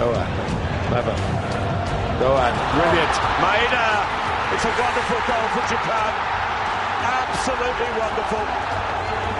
Clever. Doan, brilliant. Maeda, it's a wonderful goal for Japan. Absolutely wonderful.